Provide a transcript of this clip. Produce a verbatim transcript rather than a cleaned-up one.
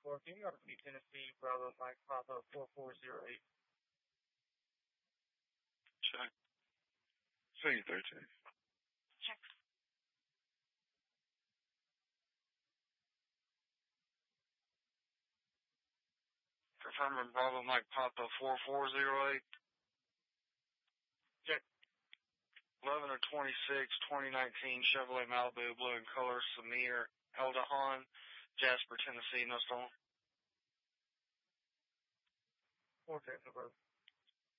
Working, Arlington, Tennessee, Bravo Mike Papa four four zero eight. Check. C thirteen. Check. Confirming Bravo Mike Papa four four zero eight. Check. eleven or twenty-six, twenty nineteen Chevrolet Malibu, blue in color, Samir Eldahan, Jasper, Tennessee, no stolen. Okay, no problem.